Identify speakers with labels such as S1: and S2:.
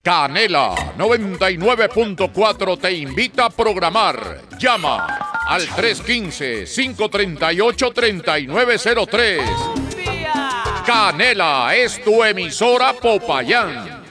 S1: Canela 99.4 te invita a programar. Llama al 315-538-3903. Canela es tu emisora Popayán.